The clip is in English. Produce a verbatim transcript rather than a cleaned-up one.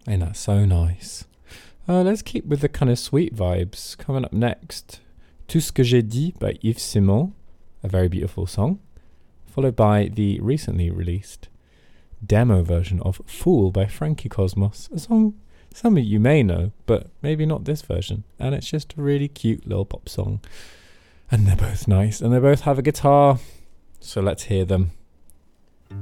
Ain't that so nice? Uh, let's keep with the kind of sweet vibes. Coming up next, Tout ce que j'ai dit by Yves Simon, a very beautiful song, followed by the recently released demo version of Fool by Frankie Cosmos, a song some of you may know, but maybe not this version. And it's just a really cute little pop song. And they're both nice, and they both have a guitar, so let's hear them.